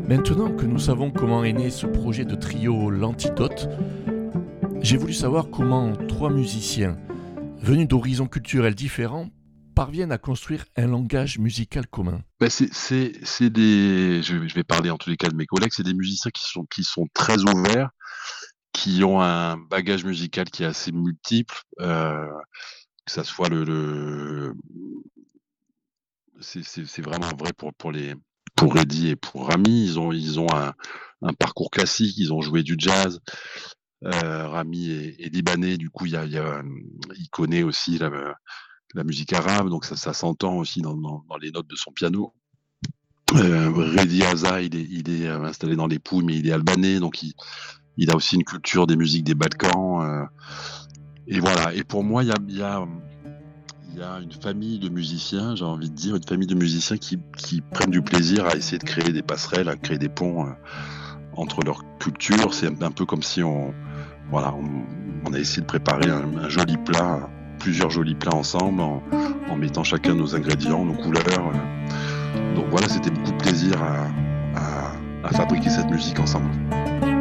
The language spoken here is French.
Maintenant que nous savons comment est né ce projet de trio L'Antidote, j'ai voulu savoir comment trois musiciens, venus d'horizons culturels différents, parviennent à construire un langage musical commun. C'est des je vais parler en tous les cas de mes collègues, c'est des musiciens qui sont très ouverts, qui ont un bagage musical qui est assez multiple, que ça soit le c'est vraiment vrai pour Eddy et pour Rami. Ils ont un parcours classique, ils ont joué du jazz. Rami est libanais, du coup il connaît aussi la musique arabe, donc ça s'entend aussi dans les notes de son piano. Reddy Haza, il est installé dans les Pouilles, mais il est albanais, donc il a aussi une culture des musiques des Balkans. Et voilà. Et pour moi, il y a une famille de musiciens, j'ai envie de dire, une famille de musiciens qui prennent du plaisir à essayer de créer des passerelles, à créer des ponts entre leurs cultures. C'est un peu comme si on a essayé de préparer un joli plat, plusieurs jolis plats ensemble, en mettant chacun nos ingrédients, nos couleurs. Donc voilà, c'était beaucoup de plaisir à fabriquer cette musique ensemble.